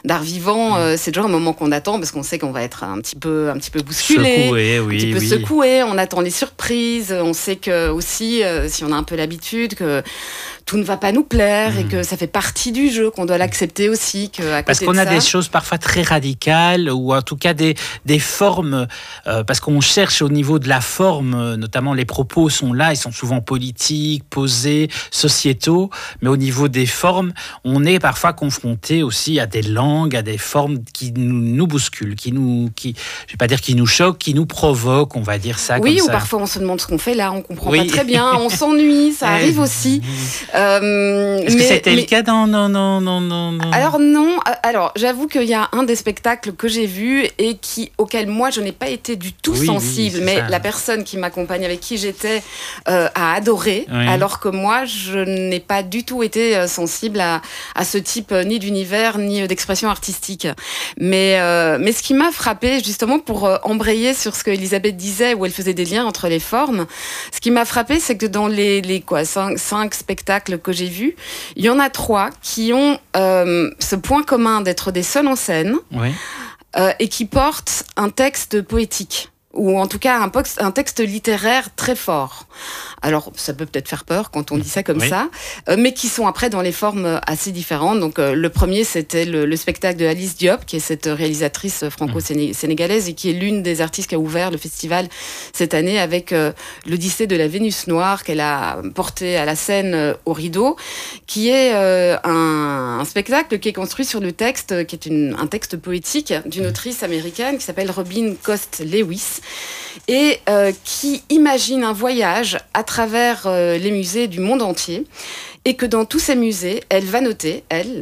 d'art vivant, c'est toujours un moment qu'on attend parce qu'on sait qu'on va être un petit peu bousculé, secoué, un petit peu secoué. On attend les surprises. On sait que aussi, si on a un peu l'habitude, que tout ne va pas nous plaire et que ça fait partie du jeu, qu'on doit l'accepter aussi. Parce qu'on a des choses parfois très radicales ou en tout cas des formes, parce qu'on cherche au niveau de la forme, notamment les propos sont là, ils sont souvent politiques, posés, sociétaux, mais au niveau des formes, on est parfois confronté aussi à des langues, à des formes qui nous bousculent, je vais pas dire qui nous choquent, qui nous provoquent, on va dire ça comme ça. Oui, ou parfois on se demande ce qu'on fait là, on comprend pas très bien, on s'ennuie, ça arrive aussi. Est-ce que c'était le cas dans... Alors non, alors j'avoue qu'il y a un des spectacles que j'ai vu et auquel moi je n'ai pas été du tout sensible, mais la personne qui m'accompagne, avec qui j'étais, a adoré, alors que moi je n'ai pas du tout été sensible à ce type ni d'univers ni d'expression artistique. Mais ce qui m'a frappée, justement pour embrayer sur ce que Elisabeth disait, où elle faisait des liens entre les formes, ce qui m'a frappée, c'est que dans les 5 spectacles que j'ai vus, il y en a 3 qui ont ce point commun d'être des seuls en scène et qui portent un texte poétique, ou en tout cas un texte littéraire très fort. Alors, ça peut peut-être faire peur quand on dit ça comme ça, mais qui sont après dans les formes assez différentes. Donc, le premier, c'était le spectacle de Alice Diop, qui est cette réalisatrice franco-sénégalaise et qui est l'une des artistes qui a ouvert le festival cette année avec l'Odyssée de la Vénus noire qu'elle a porté à la scène au Rideau, qui est un spectacle qui est construit sur le texte, qui est un texte poétique d'une autrice américaine qui s'appelle Robin Cost Lewis et qui imagine un voyage à travers les musées du monde entier, et que dans tous ces musées, elle va noter,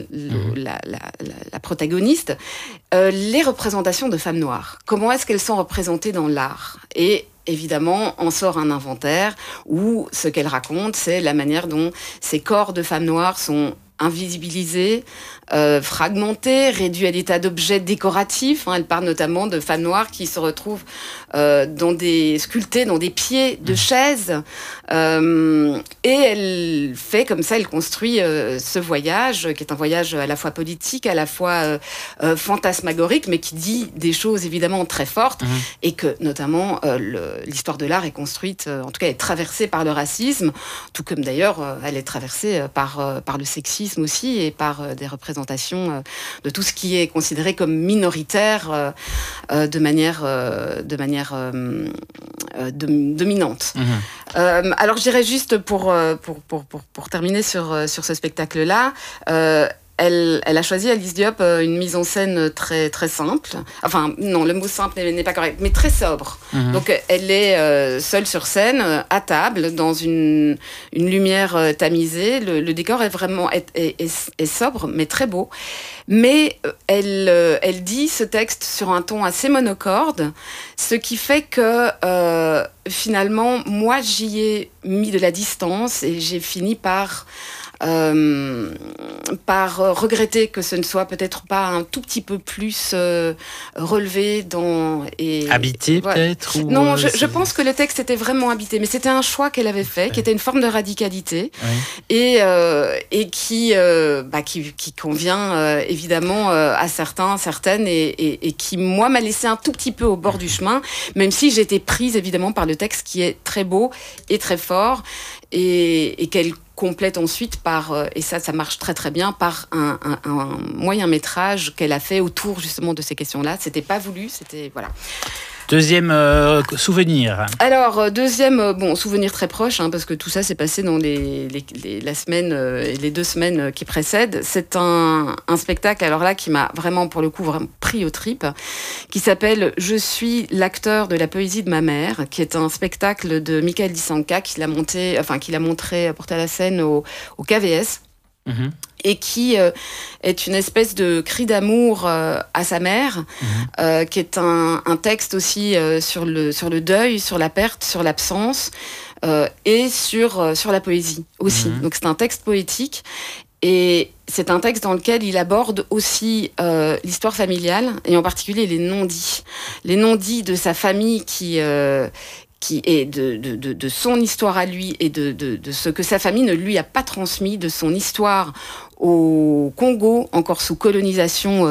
la protagoniste, les représentations de femmes noires. Comment est-ce qu'elles sont représentées dans l'art ? Et évidemment, en sort un inventaire où ce qu'elle raconte, c'est la manière dont ces corps de femmes noires sont invisibilisés, fragmentés, réduits à l'état d'objets décoratifs. Elle parle notamment de femmes noires qui se retrouvent sculptées dans des pieds de chaises. Et elle fait comme ça, elle construit ce voyage, qui est un voyage à la fois politique, à la fois fantasmagorique, mais qui dit des choses évidemment très fortes, et que notamment l'histoire de l'art est construite, en tout cas elle est traversée par le racisme, tout comme d'ailleurs elle est traversée par le sexisme aussi, et par des représentations de tout ce qui est considéré comme minoritaire de manière dominante. Alors je dirais juste pour terminer sur ce spectacle-là, elle a choisi, Alice Diop, une mise en scène très, très simple. Enfin, non, le mot simple n'est pas correct, mais très sobre. Donc, elle est seule sur scène, à table, dans une lumière tamisée. Le décor est sobre, mais très beau. Mais elle dit ce texte sur un ton assez monocorde, ce qui fait que finalement, moi, j'y ai mis de la distance et j'ai fini par regretter que ce ne soit peut-être pas un tout petit peu plus relevé habité peut-être ou non, je pense que le texte était vraiment habité, mais c'était un choix qu'elle avait fait, qui était une forme de radicalité et qui convient évidemment à certaines et qui moi m'a laissé un tout petit peu au bord du chemin, même si j'étais prise évidemment par le texte qui est très beau et très fort et qu'elle complète ensuite et ça marche très très bien, par un moyen métrage qu'elle a fait autour justement de ces questions-là. C'était pas voulu, c'était voilà. Deuxième souvenir. Alors, deuxième, souvenir très proche, parce que tout ça s'est passé dans la semaine et les 2 semaines qui précèdent. C'est un spectacle, alors là, qui m'a vraiment, pour le coup, vraiment pris aux tripes, qui s'appelle « Je suis l'acteur de la poésie de ma mère », qui est un spectacle de Michael Disanka, qu'il a montré, porté à la scène au KVS. Et qui est une espèce de cri d'amour à sa mère, qui est un texte aussi sur le deuil, sur la perte, sur l'absence, et sur la poésie aussi. Donc c'est un texte poétique, et c'est un texte dans lequel il aborde aussi l'histoire familiale, et en particulier les non-dits. Les non-dits de sa famille qui est de son histoire à lui et de ce que sa famille ne lui a pas transmis, de son histoire au Congo, encore sous colonisation